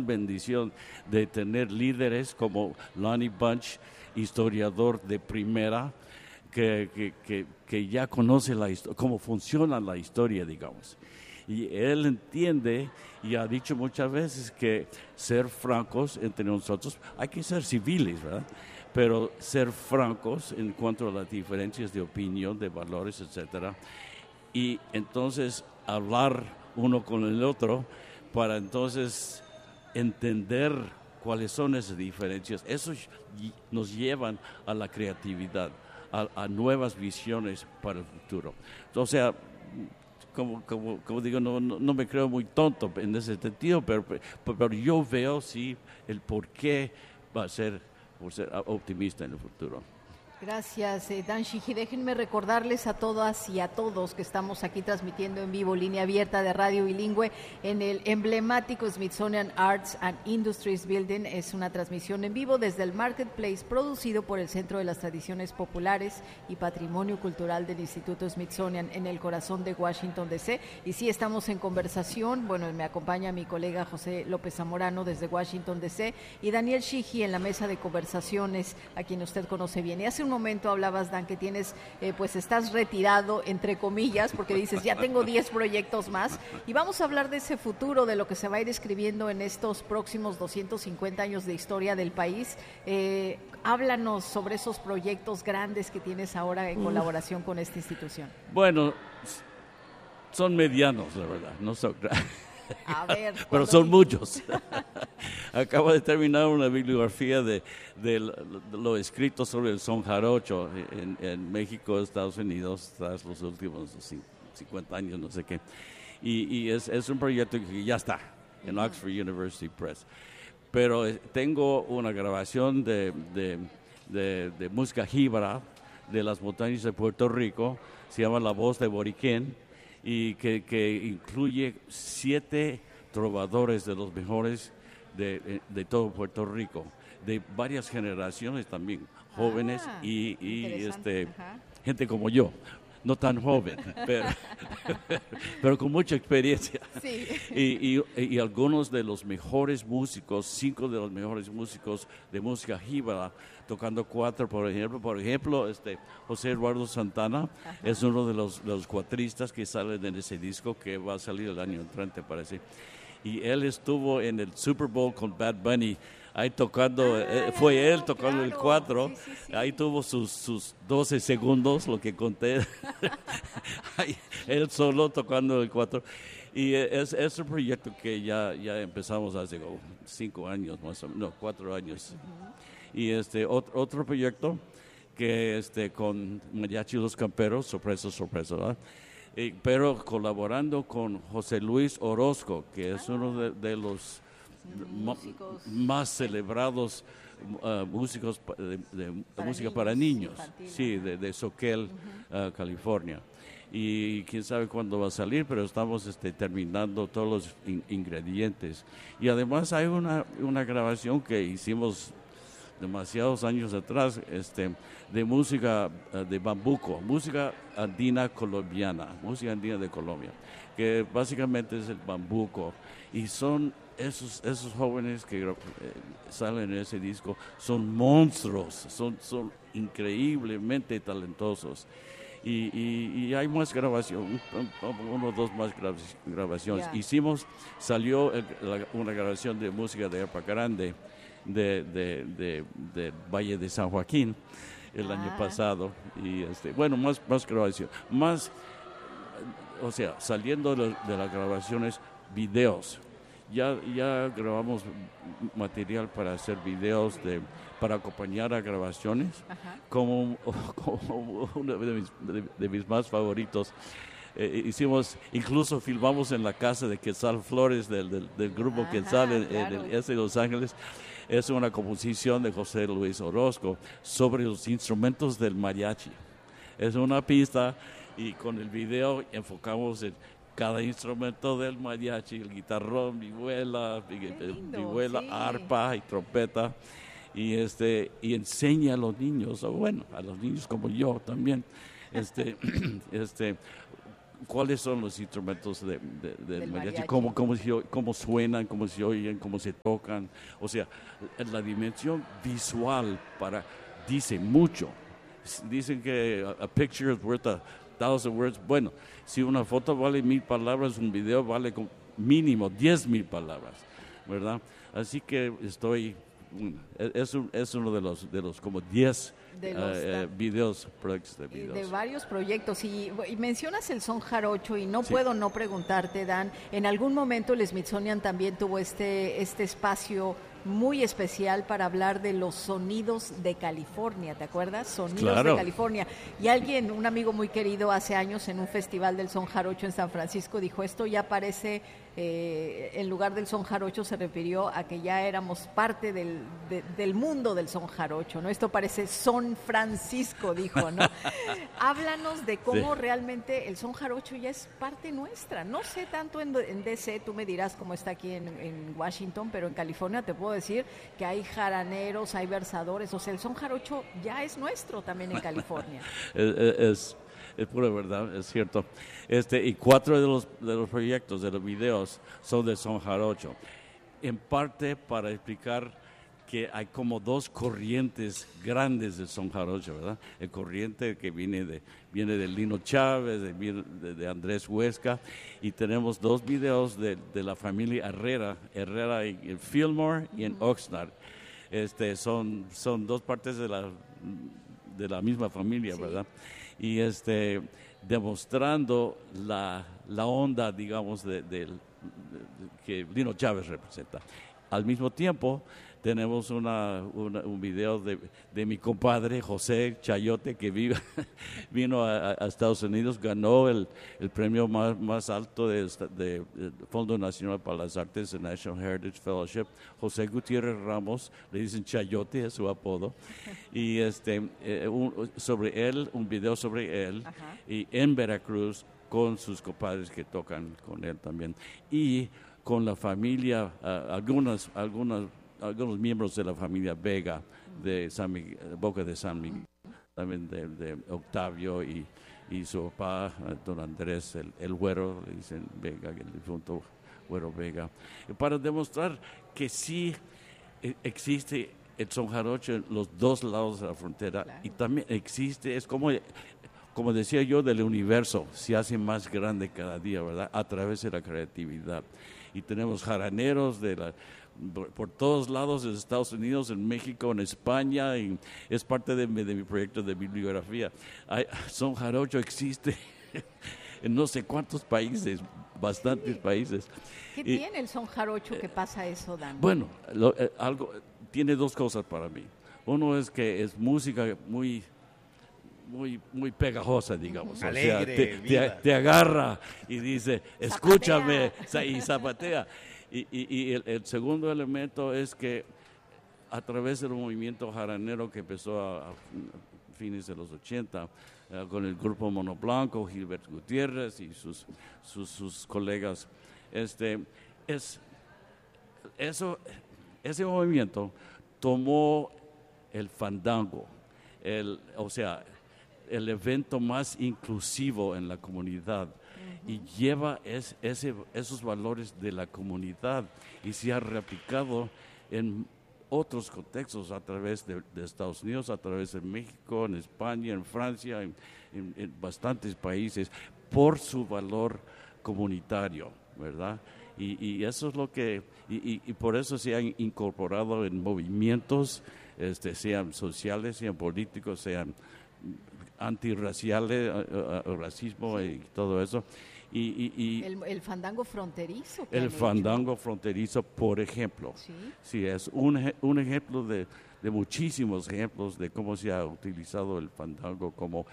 gran bendición de tener líderes como Lonnie Bunch, historiador de primera, que ya conoce cómo funciona la historia, digamos. Y él entiende y ha dicho muchas veces que ser francos entre nosotros, hay que ser civiles, ¿verdad? Pero ser francos en cuanto a las diferencias de opinión, de valores, etcétera. Y entonces hablar uno con el otro para entonces entender cuáles son esas diferencias. Eso nos llevan a la creatividad, a nuevas visiones para el futuro. O sea, como digo, no me creo muy tonto en ese sentido, pero yo veo sí el por qué va a ser, por ser optimista en el futuro. Gracias, Dan Shiji. Déjenme recordarles a todas y a todos que estamos aquí transmitiendo en vivo, línea abierta de radio bilingüe en el emblemático Smithsonian Arts and Industries Building. Es una transmisión en vivo desde el Marketplace, producido por el Centro de las Tradiciones Populares y Patrimonio Cultural del Instituto Smithsonian en el corazón de Washington, D.C. Y sí, estamos en conversación. Bueno, me acompaña mi colega José López Zamorano desde Washington, D.C. y Daniel Shiji en la mesa de conversaciones, a quien usted conoce bien. Y hace un momento hablabas, Dan, que tienes, pues estás retirado, entre comillas, porque dices, ya tengo 10 proyectos más, y vamos a hablar de ese futuro, de lo que se va a ir escribiendo en estos próximos 250 años de historia del país. Háblanos sobre esos proyectos grandes que tienes ahora en colaboración con esta institución. Bueno, son medianos, la verdad, no son grandes. A ver, pero son muchos. Acabo de terminar una bibliografía de lo escrito sobre el son jarocho en México, Estados Unidos, tras los últimos 50 años, no sé qué. Y es un proyecto que ya está en Oxford University Press. Pero tengo una grabación de música jíbara de las montañas de Puerto Rico, se llama La Voz de Boriquén, y que incluye 7 trovadores de los mejores de todo Puerto Rico, de varias generaciones también, jóvenes y gente como yo, no tan joven, pero con mucha experiencia. Sí. Y algunos de los mejores músicos, 5 de los mejores músicos de música jíbara, tocando 4, por ejemplo, José Eduardo Santana. Ajá. Es uno de los cuatristas que salen en ese disco que va a salir el año entrante, parece. Y él estuvo en el Super Bowl con Bad Bunny, ahí tocando, fue él tocando el 4, sí. Ahí tuvo sus 12 segundos, lo que conté, él solo tocando el 4. Y es un proyecto que ya empezamos hace 5 años, más o menos, no, 4 años. Uh-huh. Y otro proyecto que con Mariachi Los Camperos, sorpresa, ¿verdad? Pero colaborando con José Luis Orozco, que es uno de los más celebrados músicos de música para niños, sí, de Soquel, uh-huh. California. Y quién sabe cuándo va a salir, pero estamos terminando todos los ingredientes. Y además hay una grabación que hicimos demasiados años atrás, de música de bambuco, música andina colombiana, música andina de Colombia, que básicamente es el bambuco, y son esos jóvenes que salen en ese disco, son monstruos, son increíblemente talentosos. Y hay más grabación, 1 o 2 más grabaciones. Yeah. Salió una grabación de música de arpa grande de Valle de San Joaquín el año pasado, y bueno, más grabación, o sea, saliendo de las grabaciones, videos. Ya grabamos material para hacer videos para acompañar a grabaciones. Ajá. como uno de mis más favoritos. Incluso filmamos en la casa de Quetzal Flores del grupo. Ajá, Quetzal en de Los Ángeles. Es una composición de José Luis Orozco sobre los instrumentos del mariachi. Es una pista, y con el video enfocamos en cada instrumento del mariachi, el guitarrón, vihuela, sí. Arpa y trompeta, y enseña a los niños, o bueno, a los niños como yo también, cuáles son los instrumentos del mariachi, mariachi. cómo suenan, cómo se oyen, cómo se tocan. O sea, la dimensión visual dice mucho. Dicen que a picture is worth 1,000 words. Bueno, si una foto vale 1,000 palabras, un video vale mínimo 10,000 palabras, ¿verdad? Así que es uno de los como 10 proyectos de videos. De varios proyectos. Y mencionas el son jarocho y no puedo no preguntarte, Dan, en algún momento el Smithsonian también tuvo este espacio muy especial para hablar de los sonidos de California, ¿te acuerdas? Sonidos de California. Y un amigo muy querido hace años en un festival del son jarocho en San Francisco dijo, esto ya parece, en lugar del son jarocho se refirió a que ya éramos parte del mundo del son jarocho, ¿no? Esto parece Son Francisco, dijo, ¿no? Háblanos de cómo realmente el son jarocho ya es parte nuestra. No sé tanto en DC, tú me dirás cómo está aquí en Washington, pero en California te puedo decir que hay jaraneros, hay versadores, o sea, el son jarocho ya es nuestro también en California. Es pura verdad, es cierto. Y 4 de los proyectos, de los videos, son de son jarocho. En parte para explicar que hay como 2 corrientes grandes de son jarocho, ¿verdad? El corriente que viene de Lino Chávez, de Andrés Huesca, y tenemos 2 videos de la familia Herrera en Fillmore y en Oxnard. Son 2 partes de la misma familia, ¿verdad? Y demostrando la onda, digamos, que Lino Chávez representa. Al mismo tiempo, tenemos un video de mi compadre José Chayote, que vino a Estados Unidos, ganó el premio más alto del Fondo Nacional para las Artes, el National Heritage Fellowship. José Gutiérrez Ramos, le dicen Chayote, es su apodo, y sobre él, un video sobre él, y en Veracruz, con sus compadres que tocan con él también, y con la familia, algunos miembros de la familia Vega de Boca de San Miguel, también de Octavio y su papá, don Andrés, el güero, le dicen Vega, el difunto güero Vega, para demostrar que sí existe el son jarocho en los 2 lados de la frontera. Claro. Y también existe, es como decía yo, del universo, se hace más grande cada día, ¿verdad? A través de la creatividad. Y tenemos jaraneros por todos lados de Estados Unidos, en México, en España, y es parte de mi proyecto de bibliografía. Son jarocho existe en no sé cuántos países, bastantes países. ¿Qué tiene el son jarocho que pasa eso, Dan? Bueno, tiene 2 cosas para mí. Uno es que es música muy pegajosa, digamos. Alegre, o sea, te agarra y dice, escúchame, y zapatea. Y el segundo elemento es que a través del movimiento jaranero que empezó a fines de los 80, con el grupo Mono Blanco, Gilberto Gutiérrez y sus colegas, ese movimiento tomó el fandango, el evento más inclusivo en la comunidad, y lleva esos valores de la comunidad y se ha replicado en otros contextos a través de Estados Unidos, a través de México, en España, en Francia, en bastantes países, por su valor comunitario, ¿verdad? Y eso es lo que, y por eso se han incorporado en movimientos, sean sociales, sean políticos, sean antirraciales, racismo y todo eso. El fandango fronterizo. El fandango fronterizo, por ejemplo. Sí, es un ejemplo de muchísimos ejemplos de cómo se ha utilizado el fandango como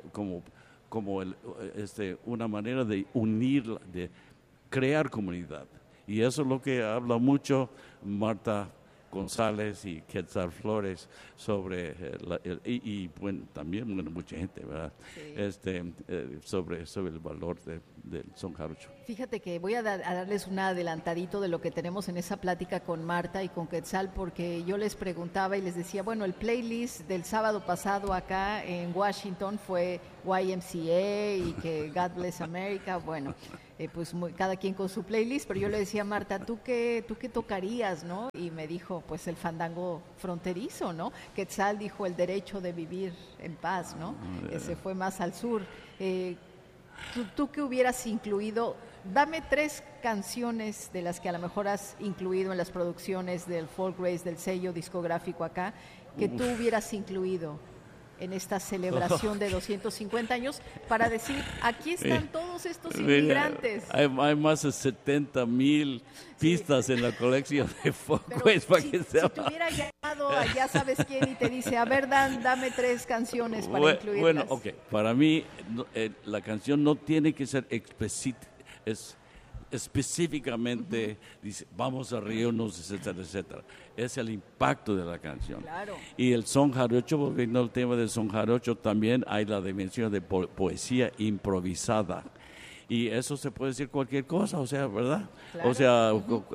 una manera de unir, de crear comunidad. Y eso es lo que habla mucho Marta González y Quetzal Flores sobre bueno, también mucha gente, ¿verdad? Sí. Sobre el valor del son jarocho. Fíjate que voy a darles un adelantadito de lo que tenemos en esa plática con Marta y con Quetzal, porque yo les preguntaba y les decía, bueno, el playlist del sábado pasado acá en Washington fue YMCA y que God Bless America, bueno, pues cada quien con su playlist, pero yo le decía a Marta, ¿tú qué tocarías, no? Y me dijo, pues el fandango fronterizo, ¿no? Quetzal dijo el derecho de vivir en paz, ¿no? Se fue más al sur. ¿Tú qué hubieras incluido? Dame 3 canciones de las que a lo mejor has incluido en las producciones del Folk Race, del sello discográfico acá, que tú hubieras incluido en esta celebración de 250 años para decir, aquí están todos estos inmigrantes. Hay más de 70,000 pistas en la colección de Folk Race. Si te hubiera llamado a ya sabes quién y te dice, a ver, dame 3 canciones para incluirlas. Bueno, ok, para mí la canción no tiene que ser específicamente, dice, vamos a reírnos, etcétera, etcétera. Es el impacto de la canción. Claro. Y el son jarocho, volviendo al tema del son jarocho, también hay la dimensión de poesía improvisada. Y eso se puede decir cualquier cosa, o sea, ¿verdad? Claro. O sea,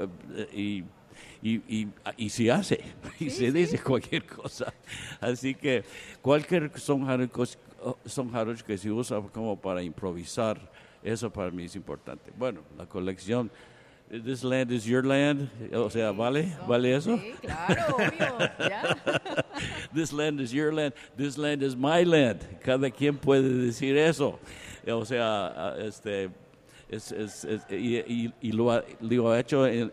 y se hace, y se dice cualquier cosa. Así que cualquier son jarocho que se usa como para improvisar, eso para mí es importante. Bueno, la colección This Land is Your Land, o sea, ¿vale eso? Sí, claro, obvio, ya. This Land is Your Land, This Land is My Land. Cada quien puede decir eso. O sea, y lo ha hecho en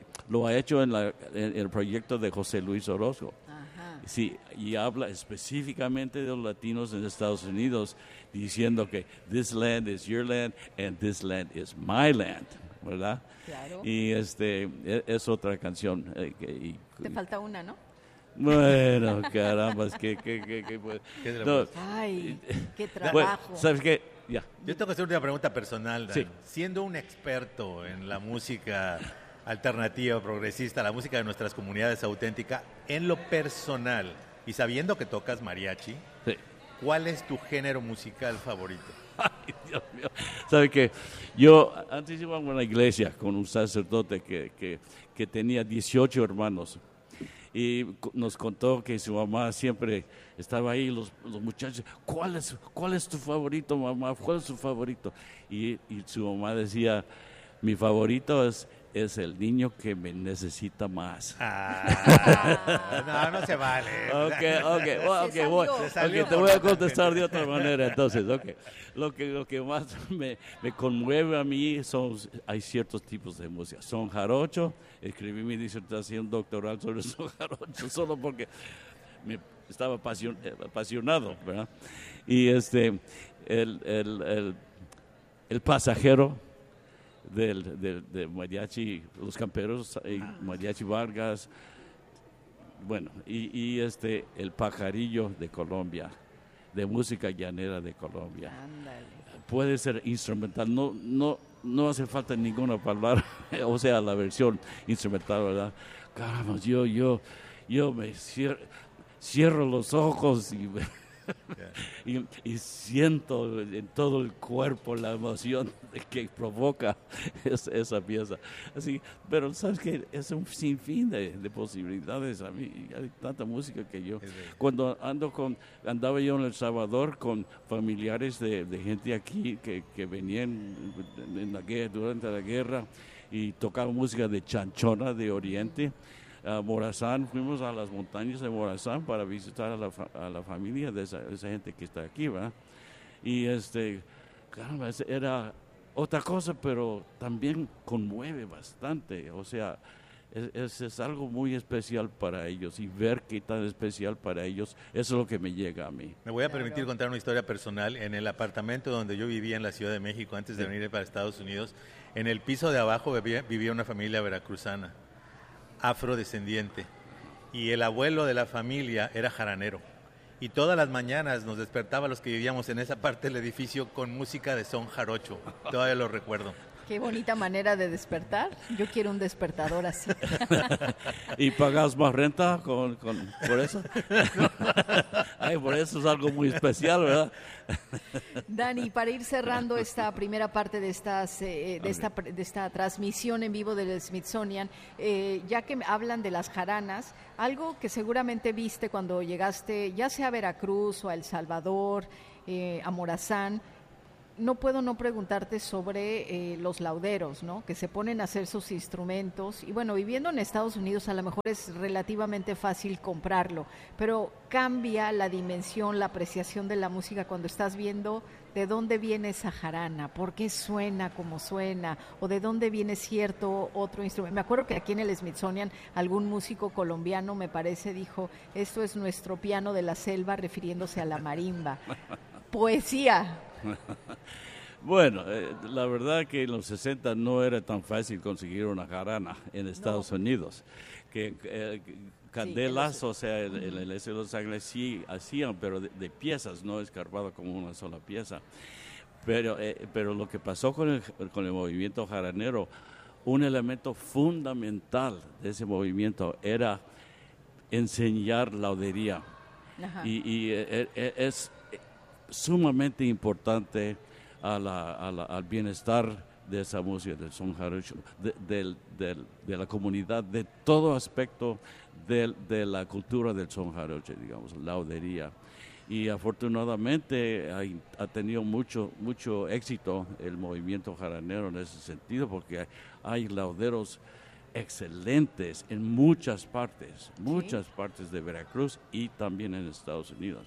el proyecto de José Luis Orozco. Sí, y habla específicamente de los latinos en Estados Unidos, diciendo que this land is your land and this land is my land, ¿verdad? Claro. Y es otra canción. Te falta una, ¿no? Bueno, caramba, Ay, qué trabajo. Bueno, ¿sabes qué? Ya. Yo tengo que hacer una pregunta personal, Dan. Sí. Siendo un experto en la música alternativa, progresista, la música de nuestras comunidades auténtica, en lo personal, y sabiendo que tocas mariachi, Sí. ¿cuál es tu género musical favorito? Ay, Dios mío. ¿Sabe qué? Yo antes iba a una iglesia con un sacerdote que tenía 18 hermanos y nos contó que su mamá siempre estaba ahí, los muchachos, ¿cuál es tu favorito, mamá? ¿Cuál es tu favorito? Y su mamá decía, mi favorito es el niño que me necesita más. No se vale. Okay, te voy a contestar de otra manera, entonces, okay. Lo que más me conmueve a mí hay ciertos tipos de música. Son jarocho, escribí mi disertación doctoral sobre son jarocho, solo porque me estaba apasionado, ¿verdad? Y el pasajero de mariachi, los camperos, mariachi Vargas, bueno, y el pajarillo de Colombia, de música llanera de Colombia. Ándale. Puede ser instrumental, no hace falta ninguna palabra, o sea, la versión instrumental, ¿verdad? Caramba, yo me cierro los ojos y siento en todo el cuerpo la emoción que provoca esa pieza. Así, pero sabes que es un sinfín de posibilidades. A mí hay tanta música que yo cuando andaba yo en El Salvador con familiares de gente aquí que venían en la guerra, durante la guerra, y tocaban música de chanchona de Oriente. Morazán, fuimos a las montañas de Morazán para visitar a la familia de esa gente que está aquí, ¿verdad? Y caramba, era otra cosa, pero también conmueve bastante, o sea, es algo muy especial para ellos, y ver qué tan especial para ellos, eso es lo que me llega a mí. Me voy a permitir contar una historia personal. En el apartamento donde yo vivía en la Ciudad de México antes de venir para Estados Unidos, en el piso de abajo vivía una familia veracruzana, afrodescendiente, y el abuelo de la familia era jaranero, y todas las mañanas nos despertaba los que vivíamos en esa parte del edificio con música de son jarocho. Todavía lo recuerdo. Qué bonita manera de despertar. Yo quiero un despertador así. ¿Y pagas más renta por eso? Ay, por eso es algo muy especial, ¿verdad? Dani, para ir cerrando esta primera parte de esta transmisión en vivo del Smithsonian, ya que hablan de las jaranas, algo que seguramente viste cuando llegaste, ya sea a Veracruz o a El Salvador, a Morazán, no puedo no preguntarte sobre los lauderos, ¿no? Que se ponen a hacer sus instrumentos. Y bueno, viviendo en Estados Unidos a lo mejor es relativamente fácil comprarlo, pero cambia la dimensión, la apreciación de la música cuando estás viendo de dónde viene esa jarana, por qué suena como suena, o de dónde viene cierto otro instrumento. Me acuerdo que aquí en el Smithsonian algún músico colombiano, me parece, dijo, esto es nuestro piano de la selva, refiriéndose a la marimba. Poesía. Bueno, la verdad que en los 60 no era tan fácil conseguir una jarana en Estados Unidos. Candelas, sí, o sea, en el este de Los Ángeles sí hacían, pero de piezas, no escarbado como una sola pieza. Pero lo que pasó con el movimiento jaranero, un elemento fundamental de ese movimiento era enseñar laudería. Y es sumamente importante al bienestar de esa música, del son jarocho, de la comunidad, de todo aspecto de la cultura del son jarocho, digamos, laudería. Y afortunadamente ha tenido mucho éxito el movimiento jaranero en ese sentido, porque hay lauderos excelentes en muchas partes de Veracruz y también en Estados Unidos.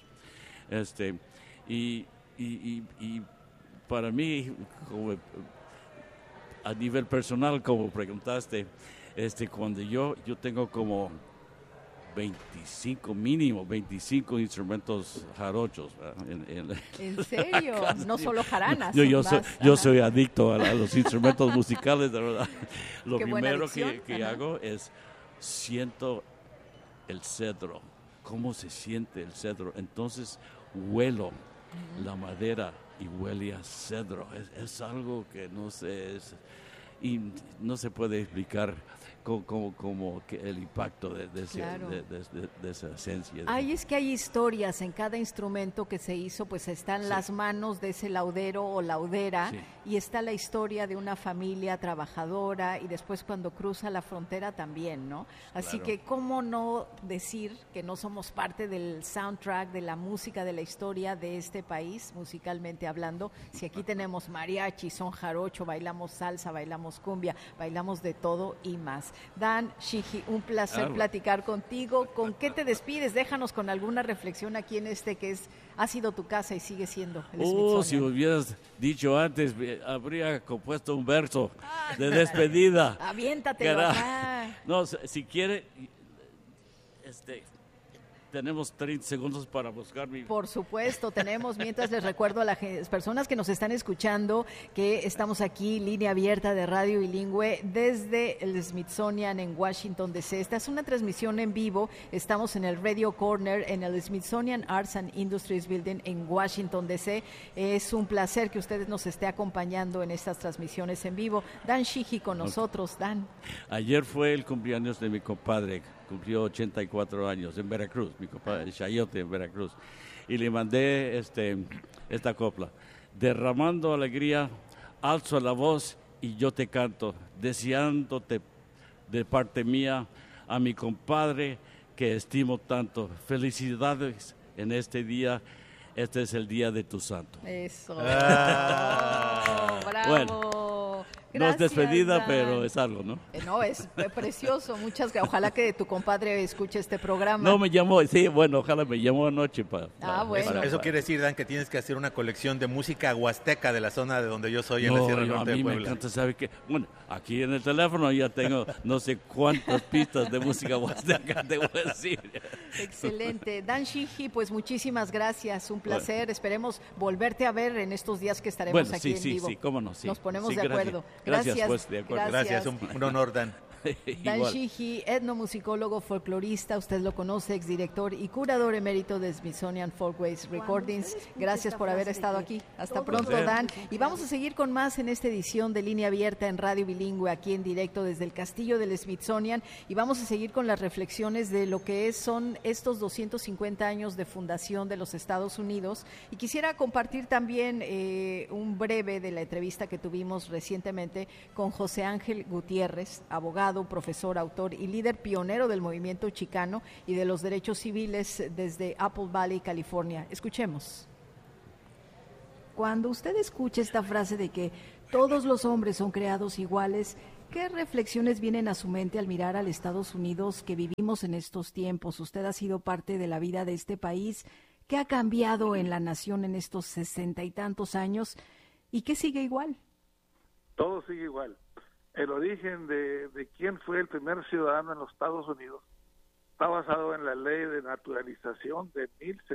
Y para mí, como a nivel personal, como preguntaste, cuando yo tengo como 25 instrumentos jarochos. ¿En serio? No solo jaranas. Yo soy adicto a los instrumentos musicales, de verdad. Lo primero que hago es siento el cedro, cómo se siente el cedro. Entonces huelo la madera y huele a cedro. Es algo que no sé, y no se puede explicar como que el impacto de esa esencia. Es que hay historias en cada instrumento que se hizo, pues están las manos de ese laudero o laudera, y está la historia de una familia trabajadora, y después cuando cruza la frontera también, ¿no? Así que cómo no decir que no somos parte del soundtrack, de la música, de la historia de este país, musicalmente hablando, si aquí tenemos mariachi, son jarocho, bailamos salsa, bailamos cumbia, bailamos de todo y más. Dan Shiji, un placer platicar contigo. ¿Con qué te despides? Déjanos con alguna reflexión aquí en que ha sido tu casa y sigue siendo el Smithsonian. Si hubieras dicho antes, habría compuesto un verso de despedida. Aviéntatelo acá. No, si quiere, tenemos 30 segundos para buscar mi... Por supuesto, tenemos. Mientras les recuerdo a las personas que nos están escuchando que estamos aquí, línea abierta de Radio Bilingüe, desde el Smithsonian en Washington, D.C. Esta es una transmisión en vivo. Estamos en el Radio Corner, en el Smithsonian Arts and Industries Building en Washington, D.C. Es un placer que ustedes nos esté acompañando en estas transmisiones en vivo. Dan Shiji con nosotros. Dan. Ayer fue el cumpleaños de mi compadre. Cumplió 84 años en Veracruz, mi compadre Chayote en Veracruz, y le mandé esta copla: derramando alegría, alzo la voz y yo te canto, deseándote de parte mía a mi compadre que estimo tanto. Felicidades en este día, este es el día de tu santo. Eso. Bravo. Bueno. Gracias, no es despedida, Dan. Pero es algo, ¿no? No, es precioso. Muchas gracias. Ojalá que tu compadre escuche este programa. No, me llamó, ojalá me llamó anoche para... bueno. Eso quiere decir, Dan, que tienes que hacer una colección de música huasteca de la zona de donde yo soy, en la Sierra Norte de Puebla. A mí me encanta, ¿sabe qué? Bueno, aquí en el teléfono ya tengo no sé cuántas pistas de música huasteca, te voy a decir. Excelente. Dan Shiji, pues muchísimas gracias. Un placer. Esperemos volverte a ver en estos días que estaremos aquí en vivo. Sí, cómo no. Sí. Nos ponemos de acuerdo. Gracias, pues, de acuerdo. Gracias, un honor, Dan. Dan Igual. Sheehy, etnomusicólogo, folclorista, usted lo conoce, exdirector y curador emérito de Smithsonian Folkways Recordings. Gracias por haber estado aquí. Hasta pronto, Dan. Y vamos a seguir con más en esta edición de Línea Abierta en Radio Bilingüe, aquí en directo desde el Castillo del Smithsonian. Y vamos a seguir con las reflexiones de lo que son estos 250 años de fundación de los Estados Unidos. Y quisiera compartir también un breve de la entrevista que tuvimos recientemente con José Ángel Gutiérrez, abogado, profesor, autor y líder pionero del movimiento chicano y de los derechos civiles desde Apple Valley, California. Escuchemos. Cuando usted escucha esta frase de que todos los hombres son creados iguales, ¿qué reflexiones vienen a su mente al mirar al Estados Unidos que vivimos en estos tiempos? Usted ha sido parte de la vida de este país. ¿Qué ha cambiado en la nación en estos 60 y tantos años? ¿Y qué sigue igual? Todo sigue igual. El origen de quién fue el primer ciudadano en los Estados Unidos está basado en la ley de naturalización de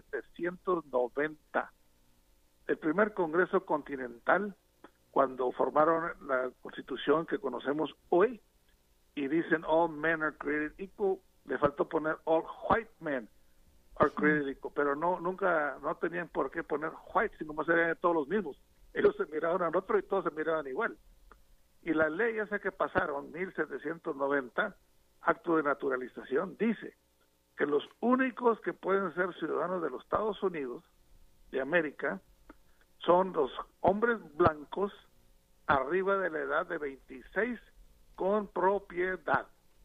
1790. El primer Congreso Continental, cuando formaron la Constitución que conocemos hoy, y dicen all men are created equal, le faltó poner all white men are created equal, pero no tenían por qué poner white, sino más eran todos los mismos. Ellos se miraban al otro y todos se miraban igual. Y la ley esa que pasaron, 1790, acto de naturalización, dice que los únicos que pueden ser ciudadanos de los Estados Unidos de América son los hombres blancos arriba de la edad de 26 con propiedad.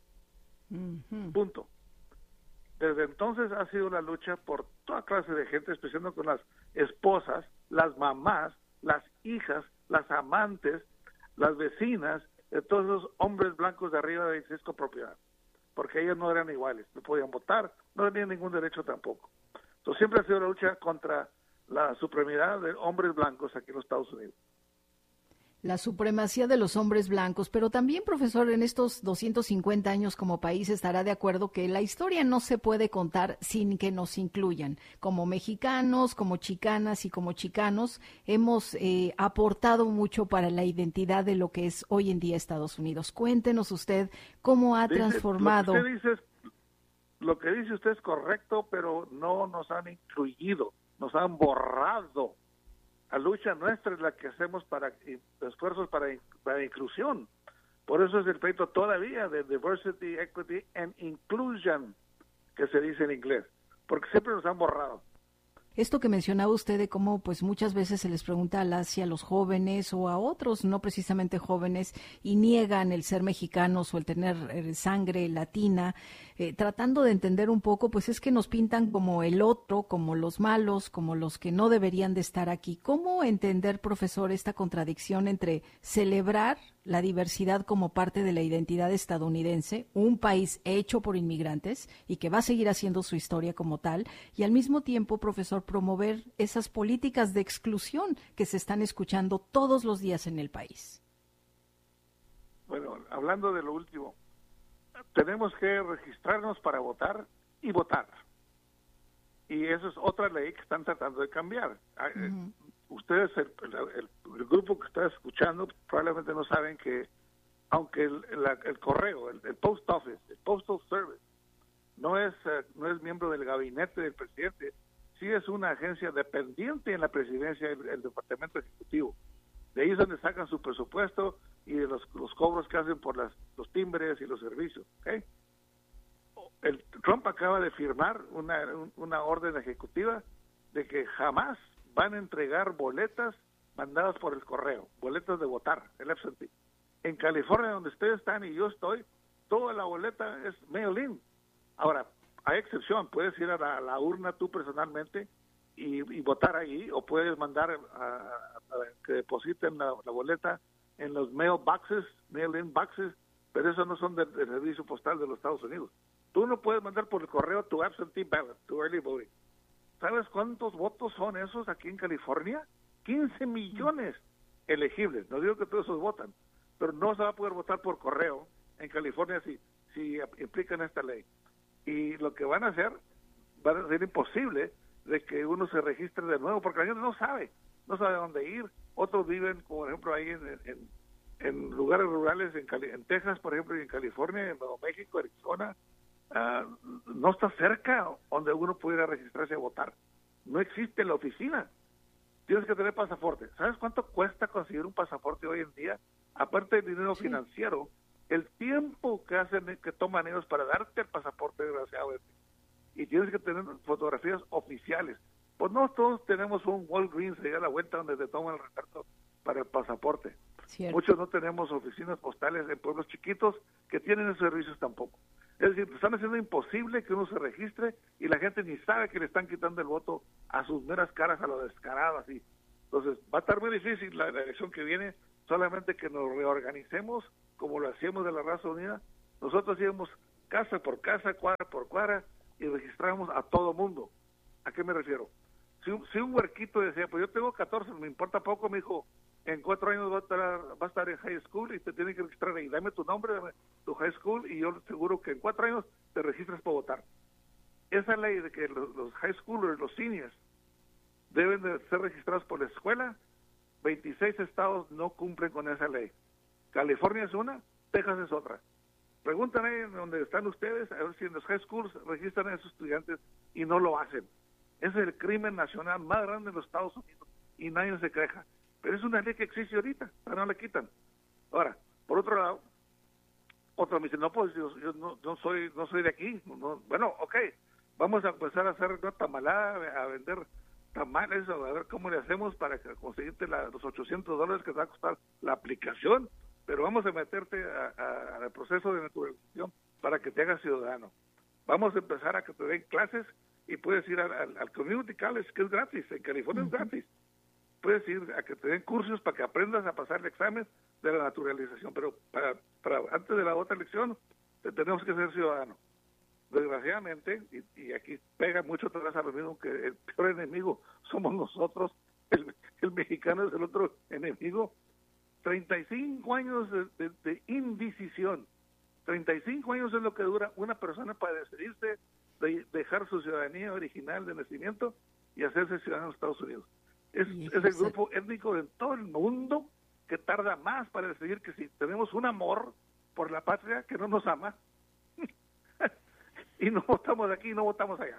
Punto. Desde entonces ha sido una lucha por toda clase de gente, especialmente con las esposas, las mamás, las hijas, las amantes, las vecinas, de todos los hombres blancos de arriba de 26 con propiedad, porque ellos no eran iguales, no podían votar, no tenían ningún derecho tampoco. Entonces siempre ha sido la lucha contra la supremidad de hombres blancos aquí en los Estados Unidos. La supremacía de los hombres blancos, pero también, profesor, en estos 250 años como país estará de acuerdo que la historia no se puede contar sin que nos incluyan. Como mexicanos, como chicanas y como chicanos, hemos aportado mucho para la identidad de lo que es hoy en día Estados Unidos. Cuéntenos usted cómo ha transformado. Lo que dice usted es correcto, pero no nos han incluido, nos han borrado. La lucha nuestra es la que hacemos para esfuerzos para inclusión. Por eso es el pleito todavía de diversity, equity and inclusion, que se dice en inglés, porque siempre nos han borrado. Esto que mencionaba usted de cómo pues muchas veces se les pregunta hacia los jóvenes o a otros no precisamente jóvenes y niegan el ser mexicanos o el tener sangre latina, tratando de entender un poco, pues es que nos pintan como el otro, como los malos, como los que no deberían de estar aquí. ¿Cómo entender, profesor, esta contradicción entre celebrar la diversidad como parte de la identidad estadounidense, un país hecho por inmigrantes y que va a seguir haciendo su historia como tal, y al mismo tiempo, profesor, promover esas políticas de exclusión que se están escuchando todos los días en el país? Bueno, hablando de lo último, tenemos que registrarnos para votar y votar. Y eso es otra ley que están tratando de cambiar. Ustedes, el grupo que está escuchando, probablemente no saben que aunque el correo, el post office, el postal service, no es miembro del gabinete del presidente, sí es una agencia dependiente en la presidencia, el departamento ejecutivo. De ahí es donde sacan su presupuesto y de los cobros que hacen por los timbres y los servicios. ¿Okay? Trump acaba de firmar una orden ejecutiva de que jamás van a entregar boletas mandadas por el correo, boletas de votar, el absentee. En California, donde ustedes están y yo estoy, toda la boleta es mail-in. Ahora, hay excepción, puedes ir a la urna tú personalmente y votar ahí, o puedes mandar a que depositen la boleta en los mail-in boxes, pero esos no son del servicio postal de los Estados Unidos. Tú no puedes mandar por el correo tu absentee ballot, tu early voting. ¿Sabes cuántos votos son esos aquí en California? 15 millones elegibles. No digo que todos esos votan, pero no se va a poder votar por correo en California si implican esta ley. Y lo que van a hacer, va a ser imposible de que uno se registre de nuevo, porque la gente no sabe dónde ir. Otros viven, como por ejemplo ahí en lugares rurales, en Texas, por ejemplo, y en California, en Nuevo México, Arizona, no está cerca donde uno pudiera registrarse a votar. No existe la oficina. Tienes que tener pasaporte. ¿Sabes cuánto cuesta conseguir un pasaporte hoy en día? Aparte del dinero financiero, el tiempo que toman ellos para darte el pasaporte, desgraciadamente. Y tienes que tener fotografías oficiales. Pues no todos tenemos un Walgreens allá a la vuelta donde te toman el retrato para el pasaporte. Cierto. Muchos no tenemos oficinas postales en pueblos chiquitos que tienen esos servicios tampoco. Es decir, están haciendo imposible que uno se registre y la gente ni sabe que le están quitando el voto a sus meras caras, a lo descarado así. Entonces, va a estar muy difícil la elección que viene, solamente que nos reorganicemos como lo hacíamos de la Raza Unida. Nosotros íbamos casa por casa, cuadra por cuadra y registramos a todo mundo. ¿A qué me refiero? Si un huerquito decía, pues yo tengo 14, me importa poco, mi hijo, en 4 años va a estar en high school y te tiene que registrar ahí. Dame tu nombre, dame tu high school y yo te aseguro que en 4 años te registras para votar. Esa ley de que los high schoolers, los seniors, deben de ser registrados por la escuela, 26 estados no cumplen con esa ley. California es una, Texas es otra. Preguntan ahí donde están ustedes, a ver si en los high schools registran a esos estudiantes y no lo hacen. Ese es el crimen nacional más grande en los Estados Unidos y nadie se queja. Pero es una ley que existe ahorita, pero no la quitan. Ahora, por otro lado, otro me dice, no, pues yo no soy de aquí. No, bueno, ok, vamos a empezar a hacer una tamalada, a vender tamales, a ver cómo le hacemos para conseguirte los $800 que te va a costar la aplicación, pero vamos a meterte al proceso de naturalización para que te hagas ciudadano. Vamos a empezar a que te den clases y puedes ir al Community College, que es gratis, en California es gratis. Puedes ir a que te den cursos para que aprendas a pasar el examen de la naturalización, pero para antes de la otra elección tenemos que ser ciudadanos. Desgraciadamente, y aquí pega mucho otra vez a lo mismo, que el peor enemigo somos nosotros, el mexicano es el otro enemigo. 35 años de indecisión, 35 años es lo que dura una persona para decidirse de dejar su ciudadanía original de nacimiento y hacerse ciudadano de Estados Unidos. Es el grupo étnico en todo el mundo que tarda más para decidir que si tenemos un amor por la patria que no nos ama y no votamos aquí, no votamos allá.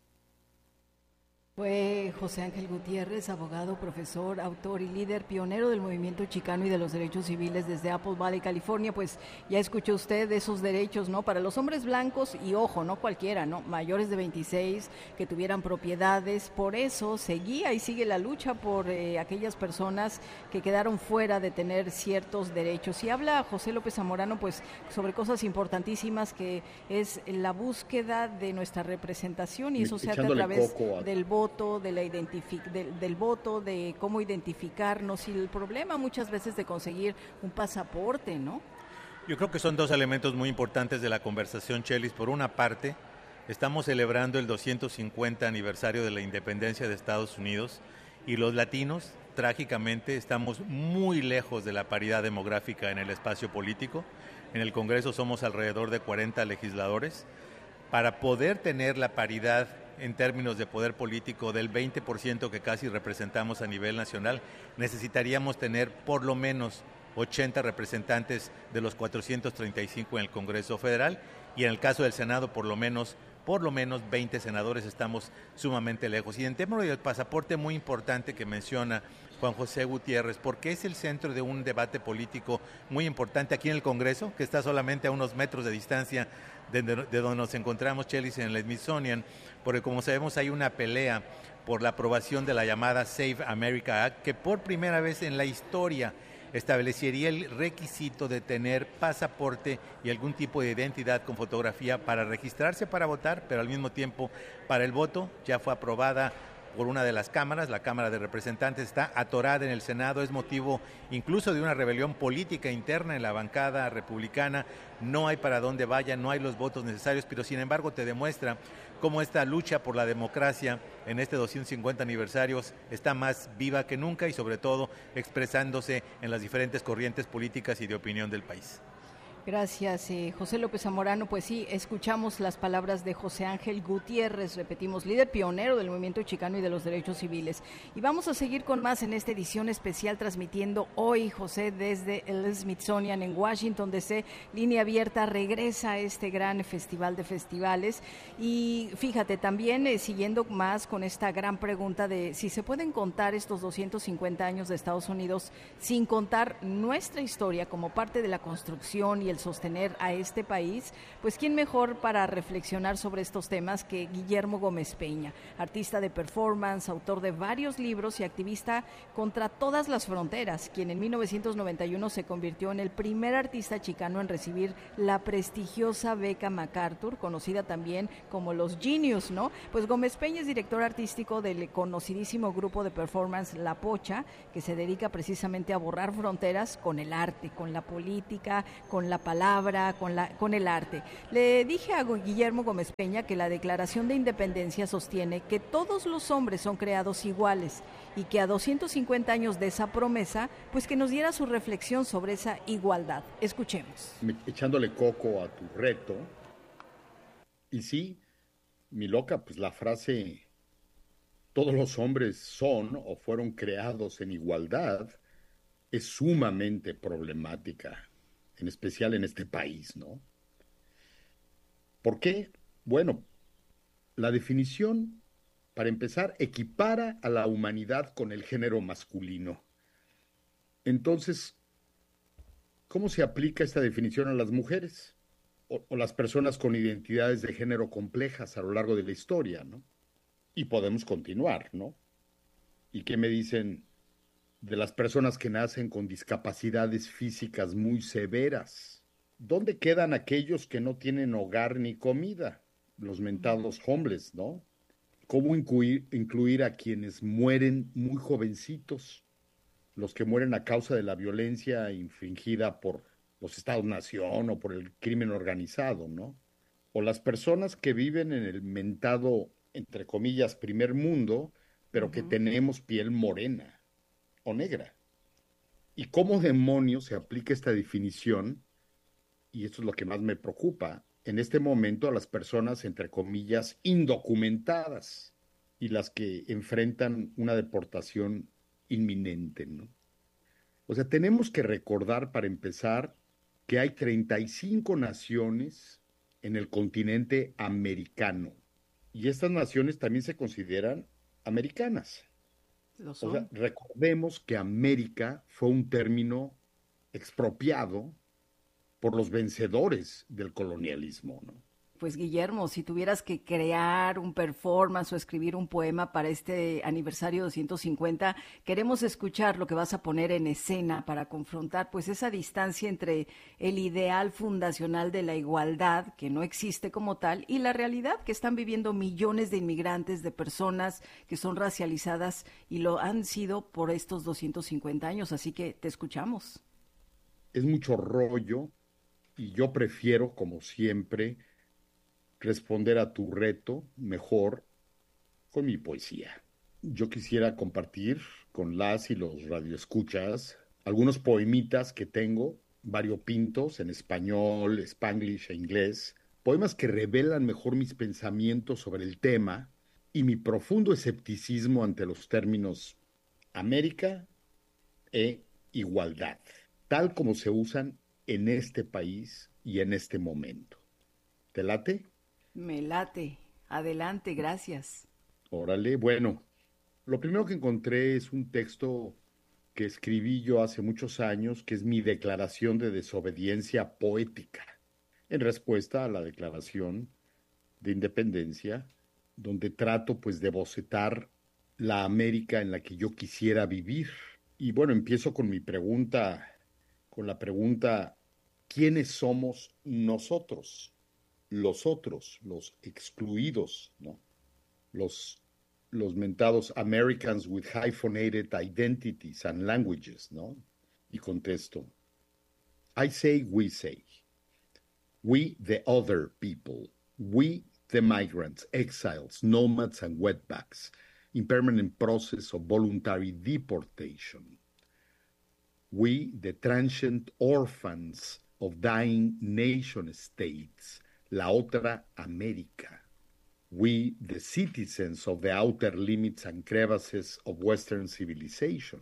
Fue José Ángel Gutiérrez, abogado, profesor, autor y líder pionero del movimiento chicano y de los derechos civiles desde Apple Valley, California. Pues ya escuchó usted de esos derechos, ¿no? Para los hombres blancos y, ojo, no cualquiera, ¿no? Mayores de 26 que tuvieran propiedades. Por eso seguía y sigue la lucha por aquellas personas que quedaron fuera de tener ciertos derechos. Y habla José López Zamorano, pues, sobre cosas importantísimas que es la búsqueda de nuestra representación y eso se hace a través del voto, del voto, de cómo identificarnos y el problema muchas veces de conseguir un pasaporte, ¿no? Yo creo que son dos elementos muy importantes de la conversación, Chelis. Por una parte, estamos celebrando el 250 aniversario de la independencia de Estados Unidos y los latinos, trágicamente, estamos muy lejos de la paridad demográfica en el espacio político. En el Congreso somos alrededor de 40 legisladores. Para poder tener la paridad en términos de poder político del 20% que casi representamos a nivel nacional, necesitaríamos tener por lo menos 80 representantes de los 435 en el Congreso Federal y en el caso del Senado por lo menos 20 senadores. Estamos sumamente lejos. Y en términos del pasaporte, muy importante que menciona Juan José Gutiérrez, porque es el centro de un debate político muy importante aquí en el Congreso, que está solamente a unos metros de distancia de donde nos encontramos, Chelis, en el Smithsonian, porque como sabemos hay una pelea por la aprobación de la llamada Save America Act, que por primera vez en la historia establecería el requisito de tener pasaporte y algún tipo de identidad con fotografía para registrarse para votar, pero al mismo tiempo para el voto. Ya fue aprobada por una de las cámaras, la Cámara de Representantes, está atorada en el Senado, es motivo incluso de una rebelión política interna en la bancada republicana. No hay para dónde vaya, no hay los votos necesarios, pero sin embargo te demuestra cómo esta lucha por la democracia en este 250 aniversarios está más viva que nunca y sobre todo expresándose en las diferentes corrientes políticas y de opinión del país. Gracias, José López Zamorano. Pues sí, escuchamos las palabras de José Ángel Gutiérrez, repetimos, líder pionero del movimiento chicano y de los derechos civiles. Y vamos a seguir con más en esta edición especial, transmitiendo hoy, José, desde el Smithsonian en Washington, D.C. Línea Abierta regresa a este gran festival de festivales. Y fíjate, también siguiendo más con esta gran pregunta de si se pueden contar estos 250 años de Estados Unidos sin contar nuestra historia como parte de la construcción y el sostener a este país, pues quién mejor para reflexionar sobre estos temas que Guillermo Gómez Peña, artista de performance, autor de varios libros y activista contra todas las fronteras, quien en 1991 se convirtió en el primer artista chicano en recibir la prestigiosa beca MacArthur, conocida también como los Genius, ¿no? Pues Gómez Peña es director artístico del conocidísimo grupo de performance La Pocha, que se dedica precisamente a borrar fronteras con el arte, con la política, con la palabra, con el arte. Le dije a Guillermo Gómez Peña que la Declaración de Independencia sostiene que todos los hombres son creados iguales y que a 250 años de esa promesa, pues que nos diera su reflexión sobre esa igualdad. Escuchemos. Echándole coco a tu reto. Y sí, mi loca, pues la frase todos los hombres son o fueron creados en igualdad es sumamente problemática, en especial en este país, ¿no? ¿Por qué? Bueno, la definición, para empezar, equipara a la humanidad con el género masculino. Entonces, ¿cómo se aplica esta definición a las mujeres? O las personas con identidades de género complejas a lo largo de la historia, ¿no? Y podemos continuar, ¿no? ¿Y qué me dicen de las personas que nacen con discapacidades físicas muy severas? ¿Dónde quedan aquellos que no tienen hogar ni comida? Los mentados homeless, ¿no? ¿Cómo incluir a quienes mueren muy jovencitos? Los que mueren a causa de la violencia infringida por los Estados-nación o por el crimen organizado, ¿no? O las personas que viven en el mentado, entre comillas, primer mundo, pero que tenemos piel morena o negra. ¿Y cómo demonios se aplica esta definición? Y esto es lo que más me preocupa, en este momento a las personas, entre comillas, indocumentadas y las que enfrentan una deportación inminente, ¿no? O sea, tenemos que recordar, para empezar, que hay 35 naciones en el continente americano. Y estas naciones también se consideran americanas. Lo son. O sea, recordemos que América fue un término expropiado por los vencedores del colonialismo, ¿no? Pues Guillermo, si tuvieras que crear un performance o escribir un poema para este aniversario 250, queremos escuchar lo que vas a poner en escena para confrontar pues esa distancia entre el ideal fundacional de la igualdad, que no existe como tal, y la realidad que están viviendo millones de inmigrantes, de personas que son racializadas y lo han sido por estos 250 años. Así que te escuchamos. Es mucho rollo y yo prefiero, como siempre, responder a tu reto mejor con mi poesía. Yo quisiera compartir con las y los radioescuchas algunos poemitas que tengo, variopintos en español, spanglish e inglés, poemas que revelan mejor mis pensamientos sobre el tema y mi profundo escepticismo ante los términos América e igualdad, tal como se usan en este país y en este momento. ¿Te late? Me late. Adelante, gracias. Órale, bueno, lo primero que encontré es un texto que escribí yo hace muchos años, que es mi declaración de desobediencia poética, en respuesta a la Declaración de Independencia, donde trato pues de bocetar la América en la que yo quisiera vivir. Y bueno, empiezo con mi pregunta, con la pregunta, ¿quiénes somos nosotros? Los otros, los excluidos, ¿no? Los mentados Americans with hyphenated identities and languages, ¿no? Y contesto, I say, we the other people, we the migrants, exiles, nomads and wetbacks, in permanent process of voluntary deportation. We the transient orphans of dying nation states, la otra América. We, the citizens of the outer limits and crevices of Western civilization.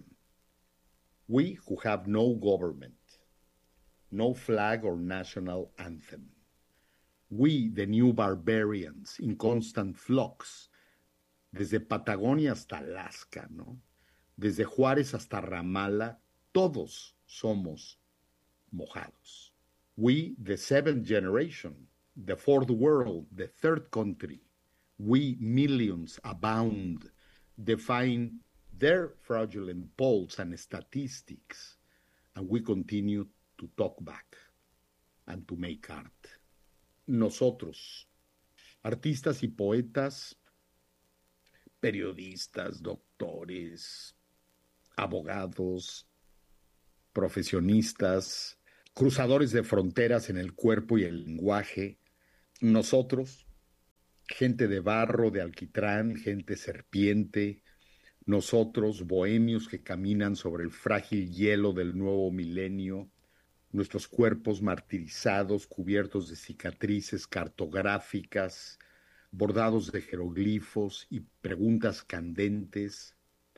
We who have no government, no flag or national anthem. We, the new barbarians, in constant flux, desde Patagonia hasta Alaska, ¿no? Desde Juárez hasta Ramala, todos somos mojados. We, the seventh generation, the fourth world, the third country, we millions abound, defying their fraudulent polls and statistics, and we continue to talk back and to make art. Nosotros, artistas y poetas, periodistas, doctores, abogados, profesionistas, cruzadores de fronteras en el cuerpo y el lenguaje, nosotros, gente de barro, de alquitrán, gente serpiente, nosotros, bohemios que caminan sobre el frágil hielo del nuevo milenio, nuestros cuerpos martirizados, cubiertos de cicatrices cartográficas, bordados de jeroglifos y preguntas candentes,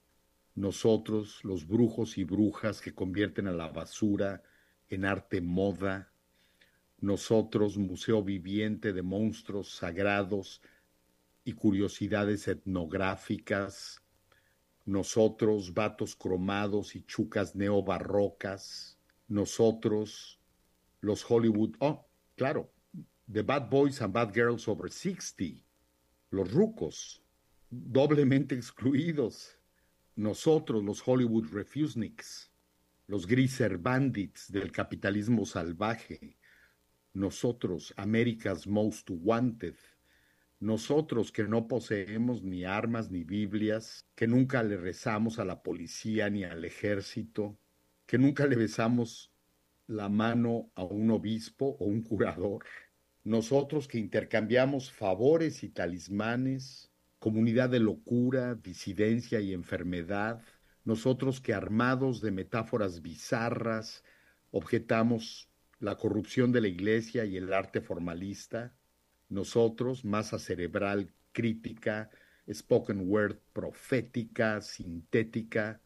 nosotros, los brujos y brujas que convierten a la basura en arte moda, nosotros, museo viviente de monstruos sagrados y curiosidades etnográficas, nosotros, vatos cromados y chucas neobarrocas, nosotros, los Hollywood, claro, the bad boys and bad girls over 60, los rucos, doblemente excluidos, nosotros, los Hollywood refuseniks, los greaser bandits del capitalismo salvaje, nosotros, America's Most Wanted, nosotros que no poseemos ni armas ni Biblias, que nunca le rezamos a la policía ni al ejército, que nunca le besamos la mano a un obispo o un curador, nosotros que intercambiamos favores y talismanes, comunidad de locura, disidencia y enfermedad, nosotros que armados de metáforas bizarras objetamos la corrupción de la iglesia y el arte formalista, nosotros, masa cerebral crítica, spoken word profética, sintética,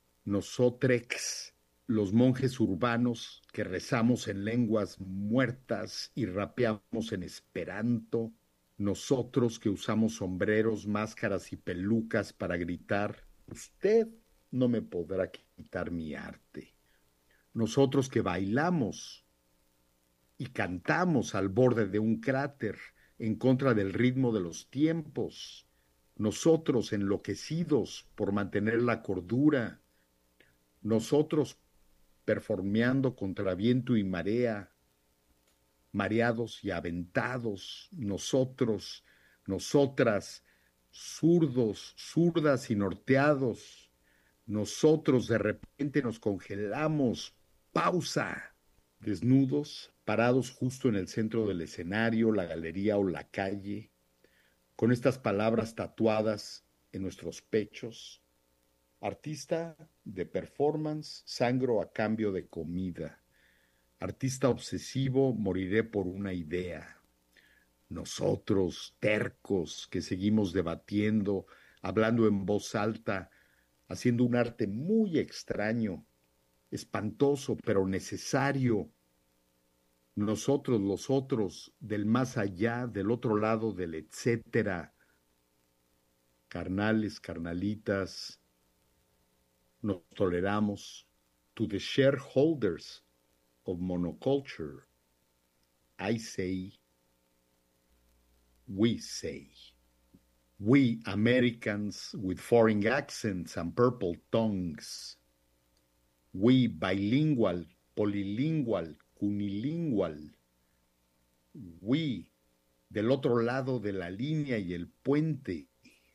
nosotrex, los monjes urbanos que rezamos en lenguas muertas y rapeamos en esperanto, nosotros que usamos sombreros, máscaras y pelucas para gritar, usted no me podrá quitar mi arte. Nosotros que bailamos y cantamos al borde de un cráter en contra del ritmo de los tiempos, nosotros enloquecidos por mantener la cordura, nosotros performeando contra viento y marea, mareados y aventados, nosotros, nosotras, zurdos, zurdas y norteados, nosotros de repente nos congelamos, pausa, desnudos, parados justo en el centro del escenario, la galería o la calle, con estas palabras tatuadas en nuestros pechos, artista de performance, sangro a cambio de comida, artista obsesivo, moriré por una idea. Nosotros, tercos, que seguimos debatiendo, hablando en voz alta, haciendo un arte muy extraño, espantoso, pero necesario. Nosotros, los otros, del más allá, del otro lado del etcétera, carnales, carnalitas, nos toleramos. To the shareholders of monoculture, I say, we say. We Americans with foreign accents and purple tongues. We bilingual, polilingual, cunilingual. We del otro lado de la línea y el puente.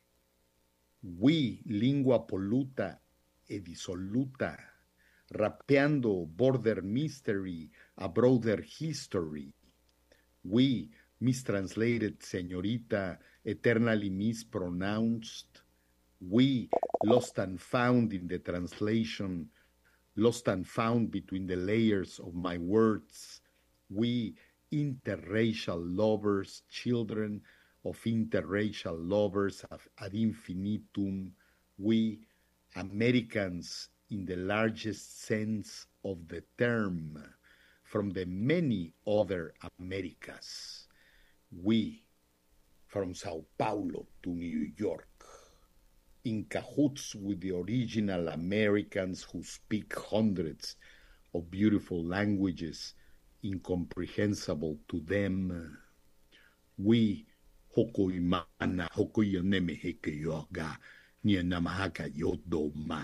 We lingua poluta e dissoluta. Rapeando border mystery, a broader history. We mistranslated señorita, eternally mispronounced. We lost and found in the translation, lost and found between the layers of my words, We interracial lovers, children of interracial lovers ad infinitum, we Americans in the largest sense of the term, from the many other Americas, we from Sao Paulo to New York, in cahoots with the original Americans who speak hundreds of beautiful languages incomprehensible to them. We hokoimana hokoyaneme hekeyoga nianamahaka yodoma.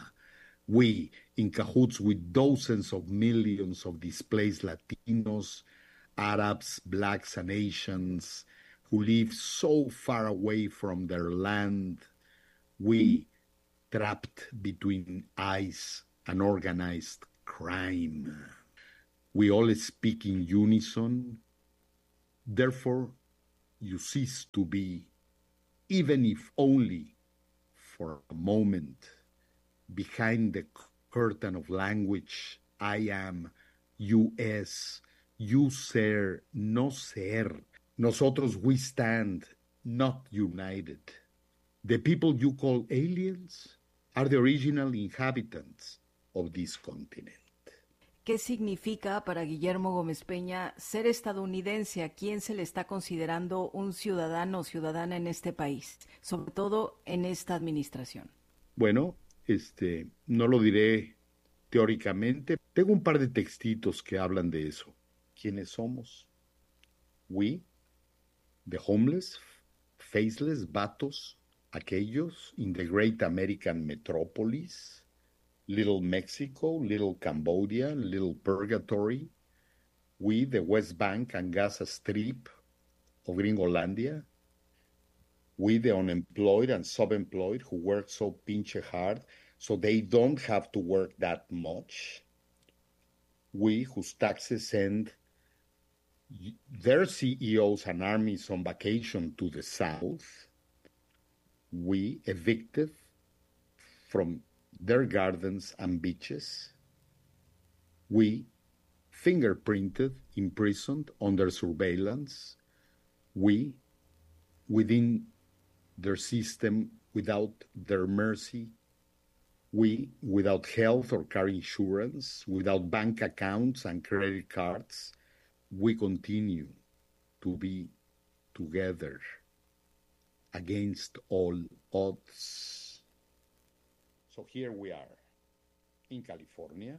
We, in cahoots with dozens of millions of displaced Latinos, Arabs, blacks, and Asians who live so far away from their land, we, trapped between ICE and organized crime. We all speak in unison, therefore you cease to be, even if only for a moment, behind the curtain of language. I am, you es, you ser, no ser. Nosotros we stand, not united. The people you call aliens are the original inhabitants of this continent. ¿Qué significa para Guillermo Gómez Peña ser estadounidense? ¿A quién se le está considerando un ciudadano o ciudadana en este país, sobre todo en esta administración? Bueno, no lo diré teóricamente. Tengo un par de textitos que hablan de eso. ¿Quiénes somos? We, the homeless, faceless, vatos, aquellos in the great American metropolis, Little Mexico, Little Cambodia, Little Purgatory, we, the West Bank and Gaza Strip of Gringolandia, we, the unemployed and subemployed who work so pinche hard so they don't have to work that much, we, whose taxes send their CEOs and armies on vacation to the south, we, evicted from their gardens and beaches, we, fingerprinted, imprisoned, under surveillance, we, within their system, without their mercy, we, without health or car insurance, without bank accounts and credit cards, we continue to be together against all odds. So here we are, in California,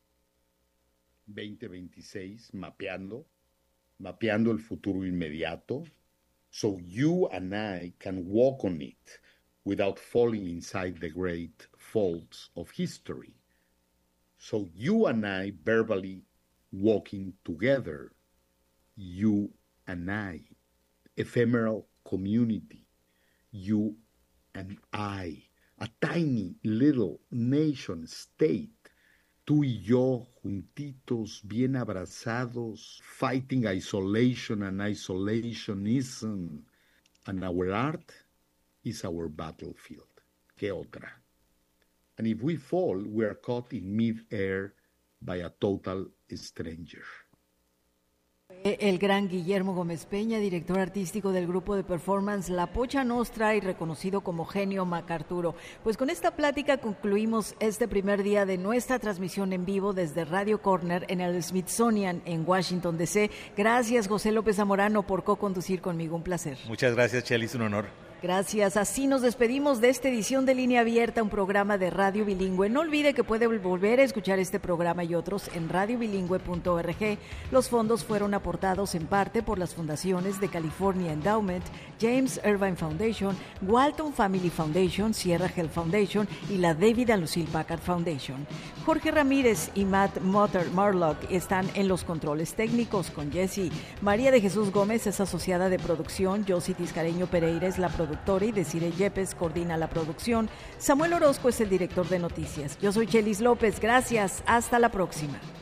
2026, mapeando el futuro inmediato, so you and I can walk on it without falling inside the great faults of history. So you and I verbally walking together, you and I, ephemeral community, you and I, a tiny little nation state, tú y yo juntitos, bien abrazados, fighting isolation and isolationism, and our art is our battlefield. ¿Qué otra? And if we fall, we are caught in mid-air by a total stranger. El gran Guillermo Gómez Peña, director artístico del grupo de performance La Pocha Nostra y reconocido como Genio MacArturo. Pues con esta plática concluimos este primer día de nuestra transmisión en vivo desde Radio Corner en el Smithsonian en Washington, D.C. Gracias, José López Zamorano, por co-conducir conmigo. Un placer. Muchas gracias, Chelis, un honor. Gracias. Así nos despedimos de esta edición de Línea Abierta, un programa de Radio Bilingüe. No olvide que puede volver a escuchar este programa y otros en radiobilingüe.org. Los fondos fueron aportados en parte por las fundaciones de California Endowment, James Irvine Foundation, Walton Family Foundation, Sierra Health Foundation y la David and Lucille Packard Foundation. Jorge Ramírez y Matt Marlock están en los controles técnicos con Jesse. María de Jesús Gómez es asociada de producción, Josie Tiscareño Pereira es la productora y Desiree Yepes coordina la producción. Samuel Orozco es el director de noticias. Yo soy Chelis López. Gracias. Hasta la próxima.